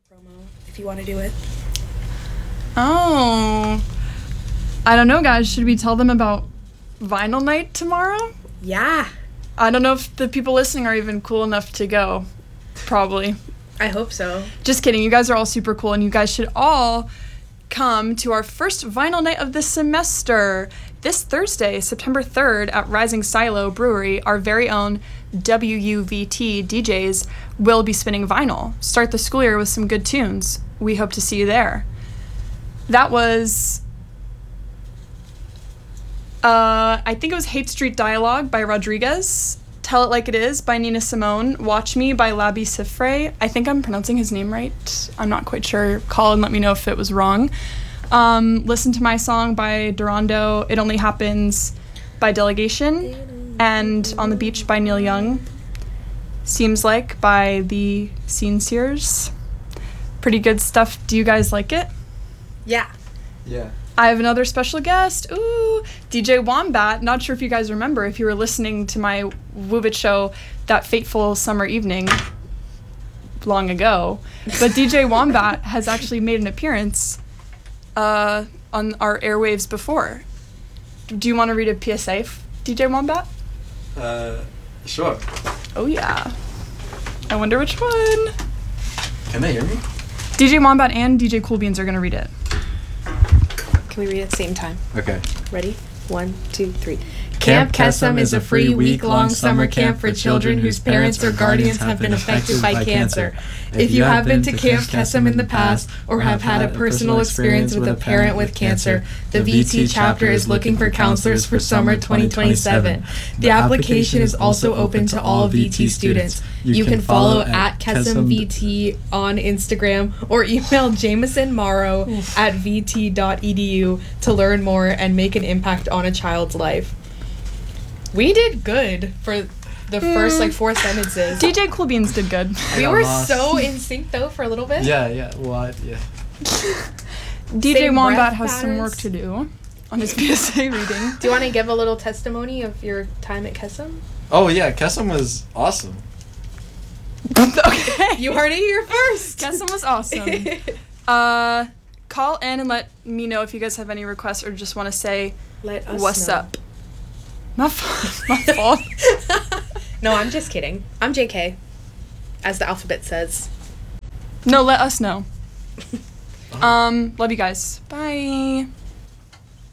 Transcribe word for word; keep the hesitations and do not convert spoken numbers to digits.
promo if you want to do it. Oh. I don't know, guys. Should we tell them about Vinyl Night tomorrow? Yeah. I don't know if the people listening are even cool enough to go. Probably. I hope so. Just kidding. You guys are all super cool, and you guys should all come to our first Vinyl Night of the semester. This Thursday, September third, at Rising Silo Brewery, our very own W U V T D Js will be spinning vinyl. Start the school year with some good tunes. We hope to see you there. That was, uh, I think it was Hate Street Dialogue by Rodriguez. Tell It Like It Is by Nina Simone. Watch Me by Labi Siffre. I think I'm pronouncing his name right. I'm not quite sure. Call and let me know if it was wrong. Um, listen to my song by Durando, It Only Happens by Delegation, and On the Beach by Neil Young. Seems Like by the Scene Seers. Pretty good stuff. Do you guys like it? Yeah. Yeah. I have another special guest. Ooh, D J Wombat. Not sure if you guys remember if you were listening to my Woobit show that fateful summer evening long ago. But D J Wombat has actually made an appearance uh, on our airwaves before. Do you want to read a P S A, f- D J Wombat? Uh, sure. Oh, yeah. I wonder which one. Can they hear me? D J Wombat and D J Cool Beans are going to read it. Can we read it at the same time? Okay. Ready? One, two, three. Camp Kesem is a free week-long summer camp for children whose parents or guardians have been affected by cancer. If you have been to Camp Kesem in the past or have had a personal experience with a parent with cancer, the V T chapter is looking for counselors for summer twenty twenty-seven. The application is also open to all V T students. You can follow at Kesem V T on Instagram or email Jameson Morrow at v t dot e d u to learn more and make an impact on a child's life. We did good for the first like four sentences. D J Cool Beans did good. We got were lost. so in sync though for a little bit. Yeah, yeah. What? Yeah. D J Same Wombat breath has some work patterns. to do on his P S A reading. Do you want to give a little testimony of your time at Kesem? Oh yeah, Kesem was awesome. Okay. You heard it here first. Kesem was awesome. Uh, call in and let me know if you guys have any requests or just want to say Let us what's know. up. My fault. My fault. No, I'm just kidding. I'm J K, as the alphabet says. No, let us know. Um, love you guys. Bye.